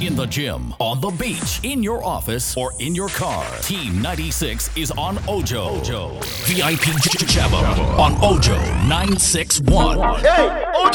In the gym, on the beach, in your office, or in your car, Team 96 is on Ojo. VIP Jabba on Ojo 961. Hey,